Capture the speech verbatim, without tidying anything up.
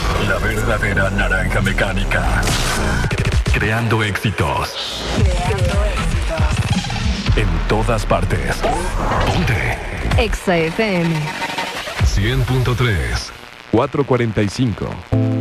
La verdadera naranja mecánica. Creando éxitos. Creando éxitos. En todas partes. Ponte. Exa F M. cien punto tres. cuatro cuarenta y cinco.